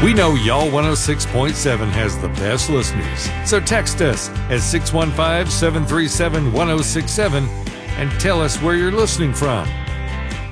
We know Y'all 106.7 has the best listeners. So text us at 615-737-1067 and tell us where you're listening from.